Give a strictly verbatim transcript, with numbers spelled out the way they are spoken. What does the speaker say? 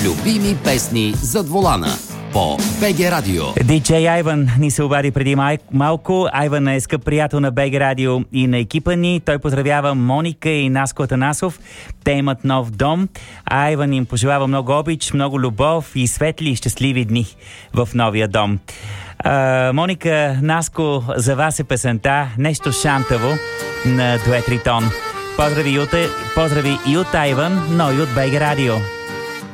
Любими песни зад волана по БГ Радио. Диджей Айван ни се обади преди май... малко. Айван е скъп приятел на БГ Радио и на екипа ни. Той поздравява Моника и Наско Атанасов. Те имат нов дом. Айван им пожелава много обич, много любов и светли и щастливи дни в новия дом. А, Моника, Наско, за вас е песента Нещо шантаво на дует Ритон. Поздрави и от, поздрави и от Айван, но и от БГ Радио.